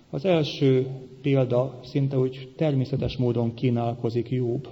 Az első példa szinte úgy természetes módon kínálkozik Jób,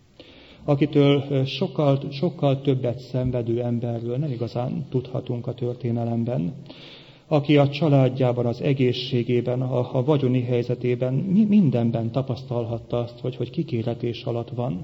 akitől sokkal többet szenvedő emberről nem igazán tudhatunk a történelemben, aki a családjában, az egészségében, a vagyoni helyzetében mindenben tapasztalhatta azt, hogy kikéretés alatt van,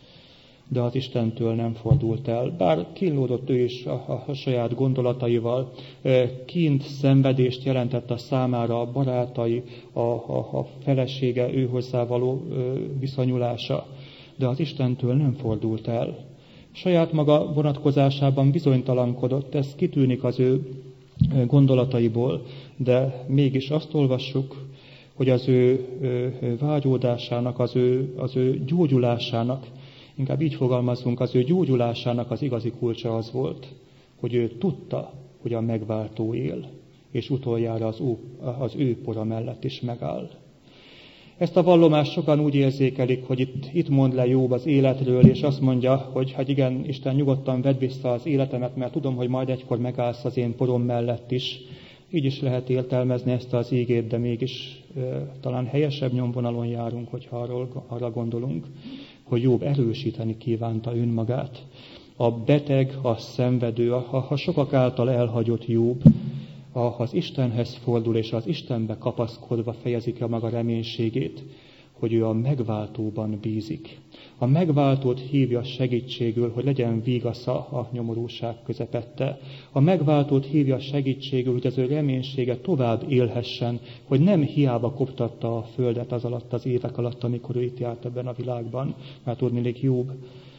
de az Istentől nem fordult el. Bár kínlódott ő is a saját gondolataival, kínt, szenvedést jelentett a számára a barátai, a felesége, ő hozzá való viszonyulása, de az Istentől nem fordult el. Saját maga vonatkozásában bizonytalankodott, ez kitűnik az ő gondolataiból, de mégis azt olvassuk, hogy az ő vágyódásának, az ő gyógyulásának, inkább így fogalmazunk, az ő gyógyulásának az igazi kulcsa az volt, hogy ő tudta, hogy a megváltó él, és utoljára az ő pora mellett is megáll. Ezt a vallomást sokan úgy érzékelik, hogy itt mond le Jób az életről, és azt mondja, hogy hát igen, Isten, nyugodtan vedd vissza az életemet, mert tudom, hogy majd egykor megállsz az én porom mellett is. Így is lehet értelmezni ezt az ígét, de mégis talán helyesebb nyomvonalon járunk, hogyha arra gondolunk, hogy Jób erősíteni kívánta önmagát. A beteg, a szenvedő, a sokak által elhagyott Jób, az Istenhez fordul, és az Istenbe kapaszkodva fejezi ki a maga reménységét, hogy ő a megváltóban bízik. A megváltót hívja segítségül, hogy legyen vígasza a nyomorúság közepette. A megváltót hívja segítségül, hogy az ő reménysége tovább élhessen, hogy nem hiába koptatta a földet az alatt az évek alatt, amikor ő itt járt ebben a világban, mert tudniillik Jób.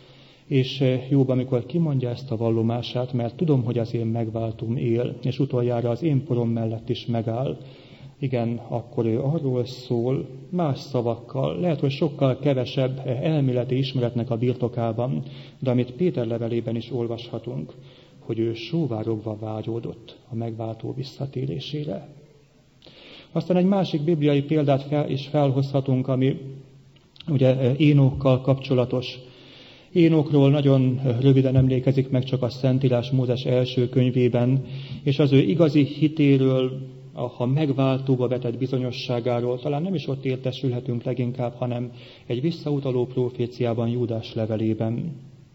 És Jób, amikor kimondja ezt a vallomását, mert tudom, hogy az én megváltóm él, és utoljára az én porom mellett is megáll, igen, akkor ő arról szól, más szavakkal, lehet, hogy sokkal kevesebb elméleti ismeretnek a birtokában, de amit Péter levelében is olvashatunk, hogy ő sóvárogva vágyódott a megváltó visszatérésére. Aztán egy másik bibliai példát is felhozhatunk, ami ugye Énokkal kapcsolatos. Énokról nagyon röviden emlékezik meg csak a Szentírás Mózes első könyvében, és az ő igazi hitéről, a megváltóba vetett bizonyosságáról talán nem is ott értesülhetünk leginkább, hanem egy visszautaló proféciában, Júdás levelében.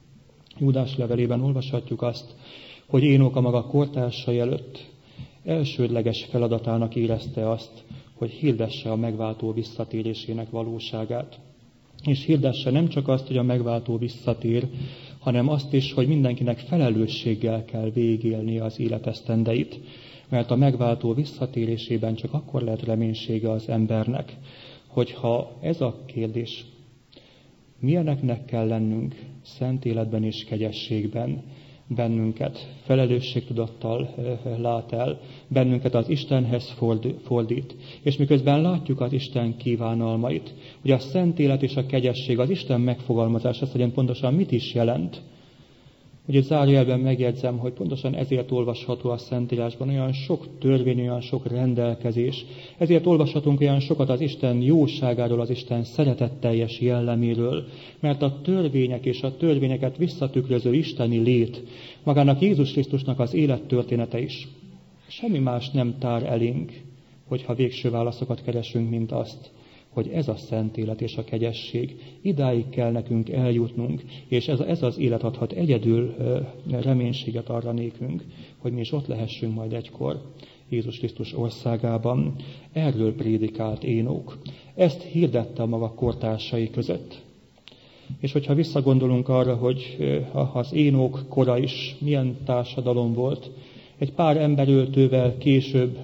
Júdás levelében olvashatjuk azt, hogy Énok a maga kortársai előtt elsődleges feladatának érezte azt, hogy hirdesse a megváltó visszatérésének valóságát. És hirdesse nem csak azt, hogy a megváltó visszatér, hanem azt is, hogy mindenkinek felelősséggel kell végigélnie az életesztendeit. Mert a megváltó visszatérésében csak akkor lehet reménysége az embernek, hogyha ez a kérdés, milyeneknek kell lennünk szent életben és kegyességben, bennünket felelősségtudattal lát el, bennünket az Istenhez fordít. És miközben látjuk az Isten kívánalmait, hogy a szent élet és a kegyesség, az Isten megfogalmazás, ezt legyen pontosan mit is jelent. Ugye zárójelben megjegyzem, hogy pontosan ezért olvasható a Szentírásban olyan sok törvény, olyan sok rendelkezés. Ezért olvashatunk olyan sokat az Isten jóságáról, az Isten szeretetteljes jelleméről, mert a törvények és a törvényeket visszatükröző isteni lét, magának Jézus Krisztusnak az élettörténete is semmi más nem tár elénk, hogyha végső válaszokat keresünk, mint azt, hogy ez a szent élet és a kegyesség, idáig kell nekünk eljutnunk, és ez az élet adhat egyedül reménységet arra nékünk, hogy mi is ott lehessünk majd egykor Jézus Krisztus országában. Erről prédikált Énok. Ezt hirdette a maga kortársai között. És hogyha visszagondolunk arra, hogy az Énok kora is milyen társadalom volt, egy pár emberöltővel később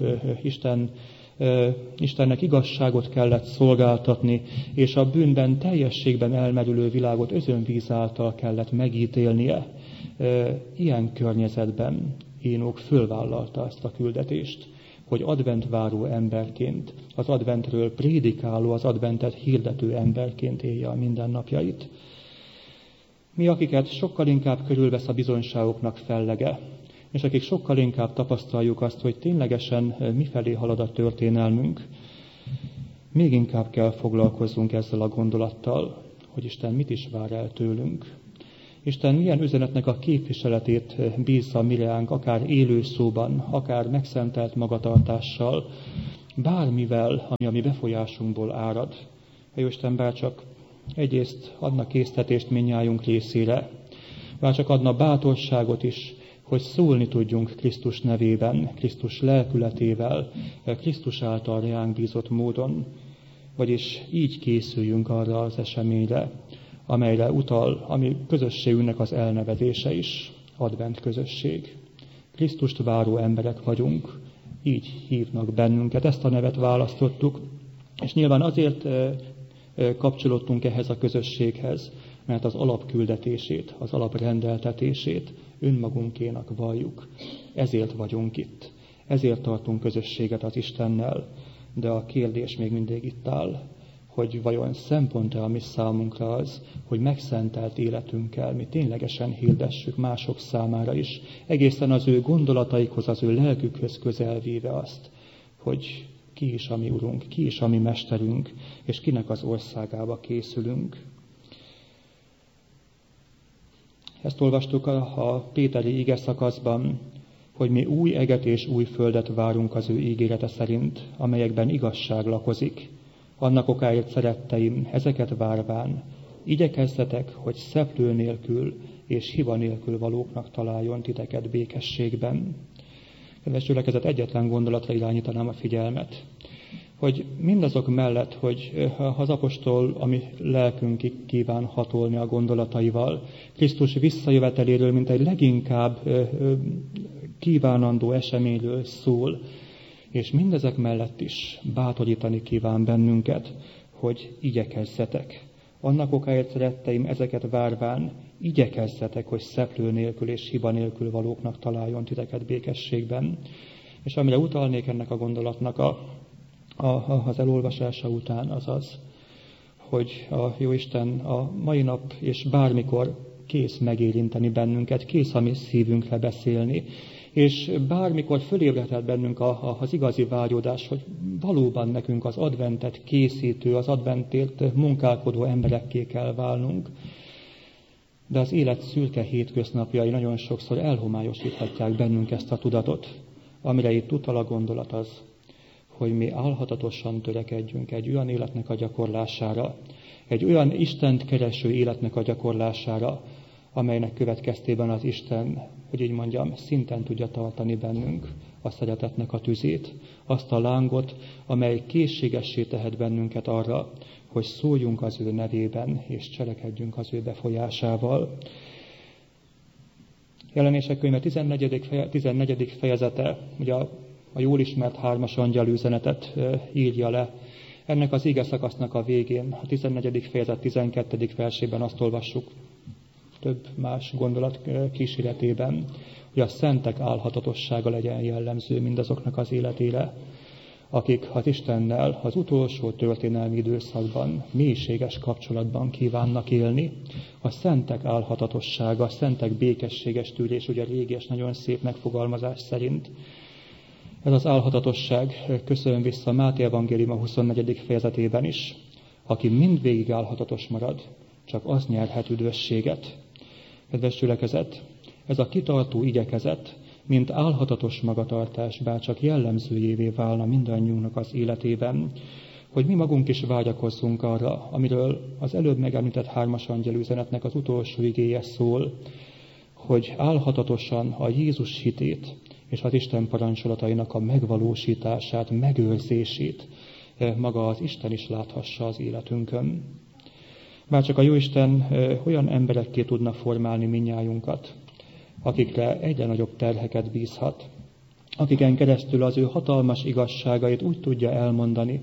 Istennek igazságot kellett szolgáltatni, és a bűnben teljességben elmerülő világot özönvíz által kellett megítélnie. Ilyen környezetben Énok fölvállalta ezt a küldetést, hogy adventváró emberként, az adventről prédikáló, az adventet hirdető emberként élje a mindennapjait. Mi, akiket sokkal inkább körülvesz a bizonyságoknak fellege, és akik sokkal inkább tapasztaljuk azt, hogy ténylegesen mifelé halad a történelmünk, még inkább kell foglalkozzunk ezzel a gondolattal, hogy Isten mit is vár el tőlünk. Isten milyen üzenetnek a képviseletét bízza mi ránk, akár élő szóban, akár megszentelt magatartással. bármivel, ami a mi befolyásunkból árad. A Jóisten bárcsak egyrészt adna késztetést mindnyájunk részére, bárcsak adna bátorságot is, hogy szólni tudjunk Krisztus nevében, Krisztus lelkületével, Krisztus által ránk bízott módon, vagyis így készüljünk arra az eseményre, amelyre utal, ami közösségünknek az elnevezése is, advent közösség. Krisztust váró emberek vagyunk, így hívnak bennünket, ezt a nevet választottuk, és nyilván azért kapcsolódtunk ehhez a közösséghez, mert az alapküldetését, az alaprendeltetését önmagunkénak valljuk. Ezért vagyunk itt, ezért tartunk közösséget az Istennel, de a kérdés még mindig itt áll, hogy vajon szempont-e a mi számunkra az, hogy megszentelt életünkkel mi ténylegesen hirdessük mások számára is, egészen az ő gondolataikhoz, az ő lelkükhöz közelvéve azt, hogy ki is a mi Urunk, ki is a mi Mesterünk, és kinek az országába készülünk. Ezt olvastuk a péteri ige szakaszban, hogy mi új eget és új földet várunk az ő ígérete szerint, amelyekben igazság lakozik. Annak okáért, szeretteim, ezeket várván, igyekezzetek, hogy szeplő nélkül és hiba nélkül valóknak találjon titeket békességben. Kedves gyülekezet, egyetlen gondolatra irányítanám a figyelmet, hogy mindazok mellett, hogy az apostol, ami lelkünkig kíván hatolni a gondolataival, Krisztus visszajöveteléről, mint egy leginkább kívánandó eseményről szól, és mindezek mellett is bátorítani kíván bennünket, hogy igyekezzetek. Annak okáért, szeretteim, ezeket várván, igyekezzetek, hogy szeplő nélkül és hiba nélkül valóknak találjon titeket békességben. És amire utalnék ennek a gondolatnak az elolvasása után, az az, hogy a Jóisten a mai nap és bármikor kész megérinteni bennünket, kész a mi szívünkre beszélni, és bármikor fölébredhet bennünk az igazi vágyódás, hogy valóban nekünk az adventet készítő, az adventért munkálkodó emberekké kell válnunk. De az élet szürke hétköznapjai nagyon sokszor elhomályosíthatják bennünk ezt a tudatot. Amire itt utal a gondolat az, hogy mi álhatatosan törekedjünk egy olyan életnek a gyakorlására, egy olyan Istent kereső életnek a gyakorlására, amelynek következtében az Isten, hogy így mondjam, szinten tudja tartani bennünk a szeretetnek a tüzét, azt a lángot, amely készségessé tehet bennünket arra, hogy szóljunk az ő nevében, és cselekedjünk az ő befolyásával. Jelenések könyve 14. fejezete, ugye a jól ismert 3-as angyalüzenetet írja le. Ennek az ige szakasznak a végén, a 14. fejezet 12. versében azt olvassuk, több más gondolat kíséretében, hogy a szentek álhatatossága legyen jellemző mindazoknak az életére, akik az Istennel az utolsó történelmi időszakban mélységes kapcsolatban kívánnak élni. A szentek álhatatossága, a szentek békességes tűrés, ugye régi és nagyon szép megfogalmazás szerint. Ez az álhatatosság köszön vissza Máté evangélium a 24. fejezetében is. Aki mindvégig álhatatos marad, csak az nyerhet üdvösséget. Kedves gyülekezet, ez a kitartó igyekezet, mint álhatatos magatartás, bárcsak jellemzőjévé válna mindannyiunknak az életében, hogy mi magunk is vágyakozzunk arra, amiről az előbb megemlített 3-as angyalüzenetnek az utolsó igéje szól, hogy álhatatosan a Jézus hitét és az Isten parancsolatainak a megvalósítását, megőrzését maga az Isten is láthassa az életünkön. Bárcsak a Jóisten olyan emberekké tudna formálni mindnyájunkat, akikre egyre nagyobb terheket bízhat, akiken keresztül az ő hatalmas igazságait úgy tudja elmondani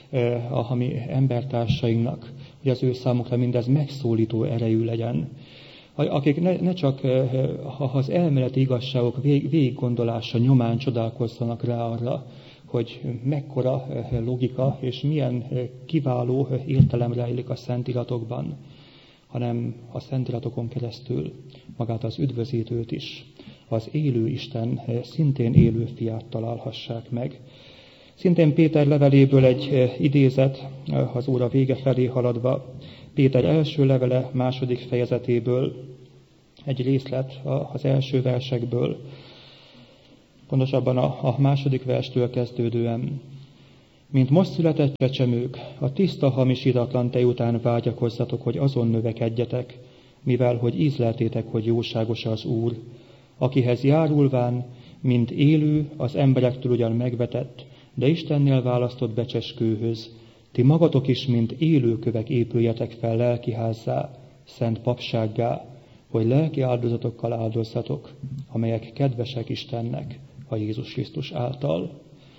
a mi embertársainknak, hogy az ő számukra mindez megszólító erejű legyen. Akik ne csak az elméleti igazságok végiggondolása nyomán csodálkozzanak rá arra, hogy mekkora logika és milyen kiváló értelem rejlik a Szentíratokban, hanem a Szentíratokon keresztül magát az üdvözítőt is, az élő Isten szintén élő fiát találhassák meg. Szintén Péter leveléből egy idézet, az óra vége felé haladva, Péter első levele 2. fejezetéből, egy részlet az első versekből, pontosabban a 2. verstől kezdődően. Mint most született csecsemők, a tiszta, hamisítatlan tej után vágyakozzatok, hogy azon növekedjetek, mivel hogy ízleltétek, hogy jóságos az Úr, akihez járulván, mint élő, az emberektől ugyan megvetett, de Istennél választott becseskőhöz, ti magatok is, mint élőkövek épüljetek fel lelkiházzá, szent papsággá, hogy lelki áldozatokkal áldozzatok, amelyek kedvesek Istennek a Jézus Krisztus által.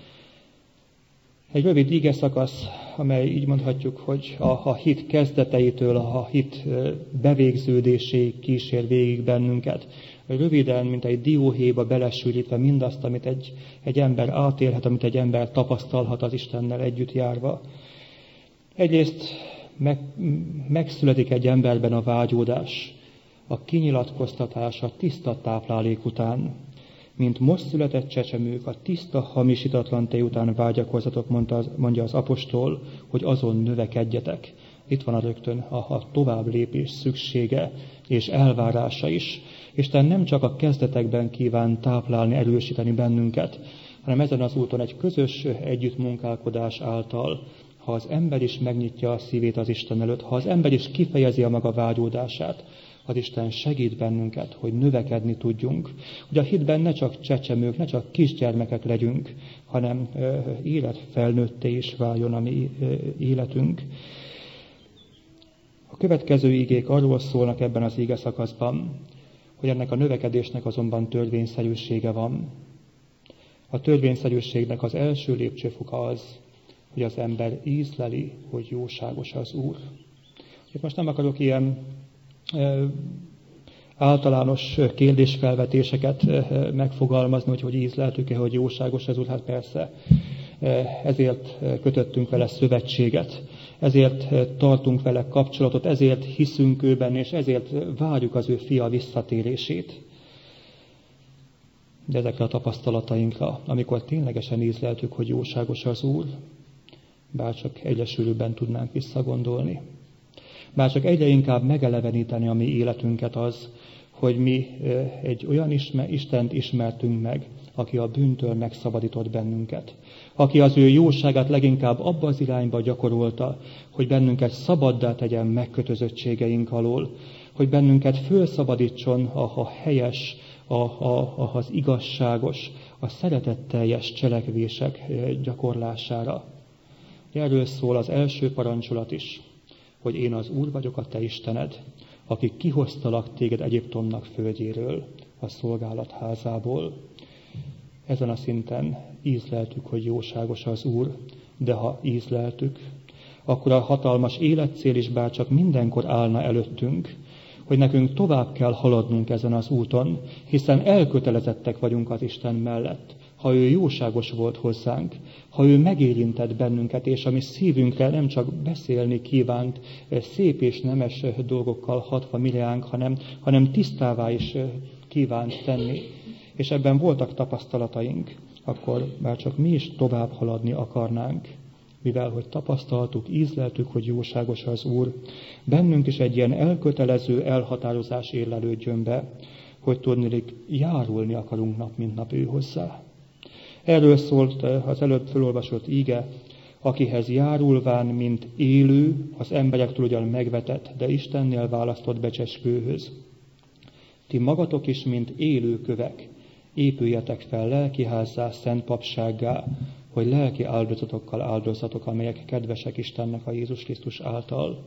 Egy rövid ige szakasz, amely így mondhatjuk, hogy a hit kezdeteitől a hit bevégződéséig kísér végig bennünket. Röviden, mint egy dióhéjba belesűrítve mindazt, amit egy ember átélhet, amit egy ember tapasztalhat az Istennel együtt járva. Egyrészt megszületik egy emberben a vágyódás, a kinyilatkoztatás, a tiszta táplálék után. Mint most született csecsemők, a tiszta, hamisítatlan tej után vágyakozzatok, mondja az apostol, hogy azon növekedjetek. Itt van rögtön a tovább lépés szüksége és elvárása is. Isten nem csak a kezdetekben kíván táplálni, erősíteni bennünket, hanem ezen az úton egy közös együttmunkálkodás által, ha az ember is megnyitja a szívét az Isten előtt, ha az ember is kifejezi a maga vágyódását, az Isten segít bennünket, hogy növekedni tudjunk. Hogy a hitben ne csak csecsemők, ne csak kisgyermekek legyünk, hanem életfelnőtté is váljon a mi életünk. A következő igék arról szólnak ebben az ige szakaszban, hogy ennek a növekedésnek azonban törvényszerűsége van. A törvényszerűségnek az első lépcsőfoka az, hogy az ember ízleli, hogy jóságos az Úr. Itt most nem akarok ilyen általános kérdésfelvetéseket megfogalmazni, hogy ízleltük-e, hogy jóságos az Úr, hát persze. Ezért kötöttünk vele szövetséget, ezért tartunk vele kapcsolatot, ezért hiszünk őben, és ezért várjuk az ő fia visszatérését. De ezekre a tapasztalatainkra, amikor ténylegesen ízleltük, hogy jóságos az Úr, bárcsak egyre sűrűbben tudnánk visszagondolni. Bárcsak egyre inkább megeleveníteni a mi életünket az, hogy mi egy olyan Istent ismertünk meg, aki a bűntől megszabadított bennünket. Aki az ő jóságát leginkább abba az irányba gyakorolta, hogy bennünket szabaddá tegyen megkötözöttségeink alól, hogy bennünket fölszabadítson a helyes, az igazságos, a szeretetteljes cselekvések gyakorlására. Erről szól az első parancsolat is, hogy én az Úr vagyok, a te Istened, aki kihoztalak téged Egyiptomnak földjéről, a szolgálatházából. Ezen a szinten ízleltük, hogy jóságos az Úr, de ha ízleltük, akkor a hatalmas életcél is bárcsak mindenkor állna előttünk, hogy nekünk tovább kell haladnunk ezen az úton, hiszen elkötelezettek vagyunk az Isten mellett. Ha ő jóságos volt hozzánk, ha ő megérintett bennünket, és a mi szívünkre nem csak beszélni kívánt, szép és nemes dolgokkal hatva milliánk, hanem tisztává is kívánt tenni, és ebben voltak tapasztalataink, akkor bárcsak mi is tovább haladni akarnánk, mivel hogy tapasztaltuk, ízleltük, hogy jóságos az Úr, bennünk is egy ilyen elkötelező elhatározás érlelődjön be, hogy tudniillik járulni akarunk nap mint nap ő hozzá. Erről szólt az előbb felolvasott íge, akihez járulván, mint élő, az emberektől ugyan megvetett, de Istennél választott becseskőhöz. Ti magatok is, mint élő kövek, épüljetek fel lelkiházzá, szent papsággá, hogy lelki áldozatokkal áldozzatok, amelyek kedvesek Istennek a Jézus Krisztus által.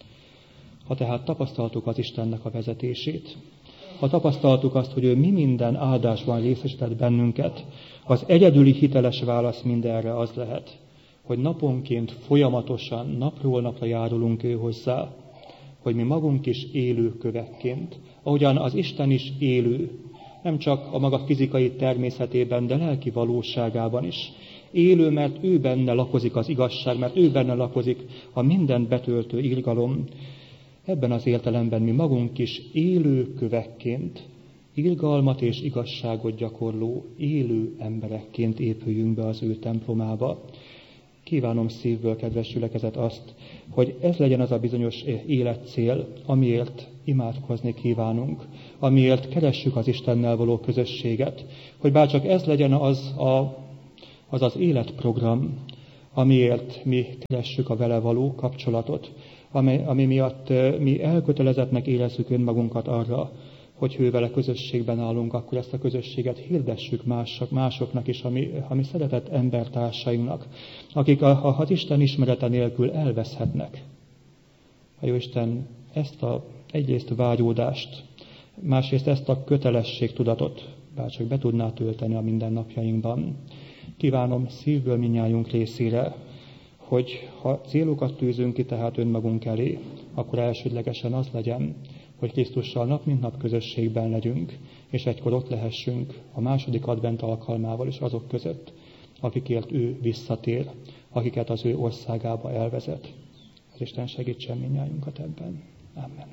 Ha tehát tapasztaltuk az Istennek a vezetését, ha tapasztaltuk azt, hogy ő mi minden áldásban részesített bennünket, az egyedüli hiteles válasz mindenre az lehet, hogy naponként folyamatosan, napról napra járulunk ő hozzá, hogy mi magunk is élő kövekként, ahogyan az Isten is élő, nem csak a maga fizikai természetében, de lelki valóságában is. Élő, mert ő benne lakozik az igazság, mert ő benne lakozik a mindent betöltő irgalom. Ebben az értelemben mi magunk is élő kövekként, irgalmat és igazságot gyakorló élő emberekként épüljünk be az ő templomába. Kívánom szívből, kedves gyülekezet, azt, hogy ez legyen az a bizonyos életcél, amiért imádkozni kívánunk, amiért keressük az Istennel való közösséget, hogy bárcsak ez legyen az életprogram, amiért mi keressük a vele való kapcsolatot, ami miatt mi elkötelezettnek érezzük önmagunkat arra, hogy ő vele közösségben állunk, akkor ezt a közösséget hirdessük másoknak is, ami szeretett embertársainknak, akik az Isten ismerete nélkül elveszhetnek. A Jóisten ezt a egyrészt vágyódást, másrészt ezt a kötelességtudatot bárcsak be tudná tölteni a mindennapjainkban. Kívánom szívből mindnyájunk részére, hogy ha célokat tűzünk ki tehát önmagunk elé, akkor elsődlegesen az legyen, hogy Krisztussal nap mint nap közösségben legyünk, és egykor ott lehessünk a második advent alkalmával is azok között, akikért ő visszatér, akiket az ő országába elvezet. Az Isten segítsen mindnyájunkat ebben. Amen.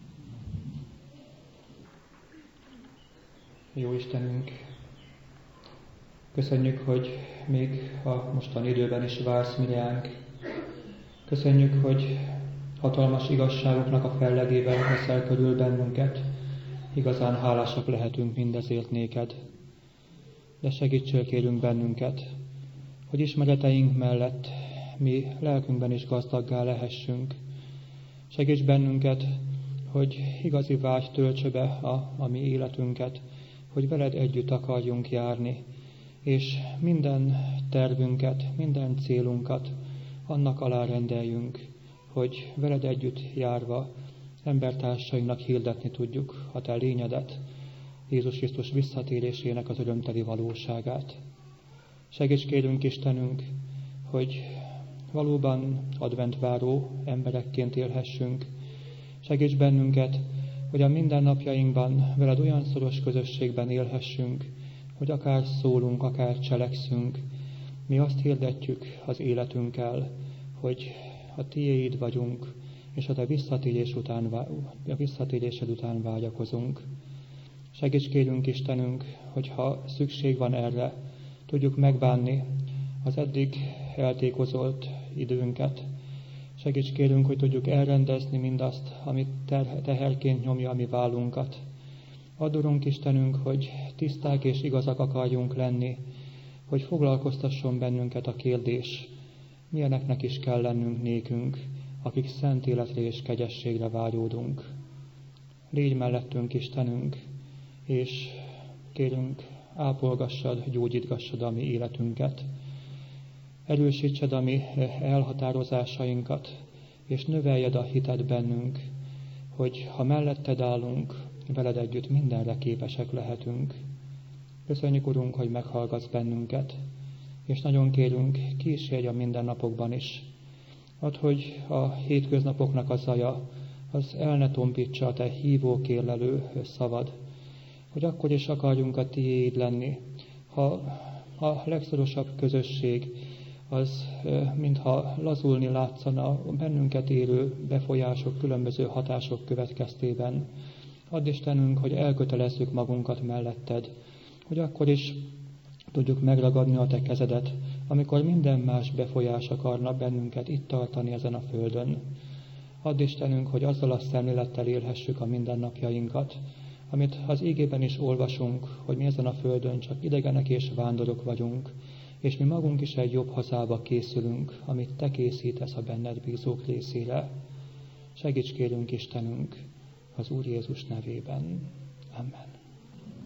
Jó Istenünk, köszönjük, hogy még a mostani időben is vársz miránk. Köszönjük, hogy hatalmas igazságoknak a fellegében veszel körül bennünket. Igazán hálásak lehetünk mindezért néked. De segítsél kérünk bennünket, hogy ismereteink mellett mi lelkünkben is gazdaggá lehessünk. Segíts bennünket, hogy igazi vágy töltse be a mi életünket, hogy veled együtt akarjunk járni, és minden tervünket, minden célunkat annak alá rendeljünk, hogy veled együtt járva embertársainknak hirdetni tudjuk a te lényedet, Jézus Krisztus visszatérésének az örömteli valóságát. Segíts kérünk Istenünk, hogy valóban adventváró emberekként élhessünk. Segíts bennünket, hogy a mindennapjainkban veled olyan szoros közösségben élhessünk, hogy akár szólunk, akár cselekszünk, mi azt hirdetjük az életünkkel, hogy a tiéd vagyunk, és a te visszatérésed után vágyakozunk. Segíts kérünk Istenünk, hogyha szükség van erre, tudjuk megbánni az eddig eltékozolt időnket. Segíts kérünk, hogy tudjuk elrendezni mindazt, amit teherként nyomja a mi vállunkat. Adorunk Istenünk, hogy tiszták és igazak akarjunk lenni, hogy foglalkoztasson bennünket a kérdés, milyeneknek is kell lennünk nékünk, akik szent életre és kegyességre vágyódunk. Légy mellettünk Istenünk, és kérünk, ápolgassad, gyógyítgassad a mi életünket. Erősítsed a mi elhatározásainkat, és növeljed a hitet bennünk, hogy ha melletted állunk, veled együtt mindenre képesek lehetünk. Köszönjük, Urunk, hogy meghallgatsz bennünket, és nagyon kérünk, kísérj a mindennapokban is. Add, hogy a hétköznapoknak a zaja, az el ne tompítsa a te hívó, kérlelő szavad, hogy akkor is akarjunk a tiéd lenni, ha a legszorosabb közösség az, mintha lazulni látszana a bennünket érő befolyások, különböző hatások következtében. Add Istenünk, hogy elkötelezzük magunkat melletted, hogy akkor is tudjuk megragadni a te kezedet, amikor minden más befolyás akarna bennünket itt tartani ezen a földön. Add Istenünk, hogy azzal a szemlélettel élhessük a mindennapjainkat, amit az ígében is olvasunk, hogy mi ezen a földön csak idegenek és vándorok vagyunk, és mi magunk is egy jobb hazába készülünk, amit te készítesz a benned bízók részére. Segíts kérünk Istenünk az Úr Jézus nevében. Amen.